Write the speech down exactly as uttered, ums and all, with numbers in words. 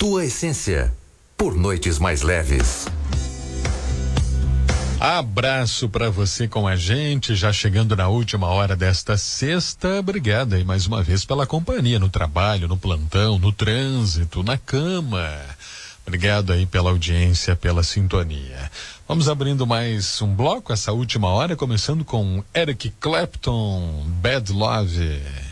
tua essência, por noites mais leves. Abraço para você com a gente, já chegando na última hora desta sexta. Obrigado aí mais uma vez pela companhia no trabalho, no plantão, no trânsito, na cama. Obrigado aí pela audiência, pela sintonia. Vamos abrindo mais um bloco, essa última hora, começando com Eric Clapton, Bad Love.